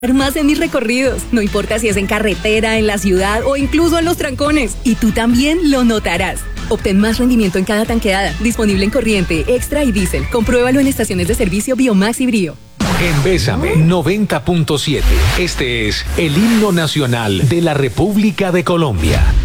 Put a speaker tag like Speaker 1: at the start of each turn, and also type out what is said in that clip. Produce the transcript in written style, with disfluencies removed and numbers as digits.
Speaker 1: Más en mis recorridos, no importa si es en carretera, en la ciudad o incluso en los trancones. Y tú también lo notarás. Obtén más rendimiento en cada tanqueada. Disponible en corriente, extra y diésel. Compruébalo en estaciones de servicio Biomax y Brío.
Speaker 2: En Bésame 90.7. Este es el himno nacional de la República de Colombia.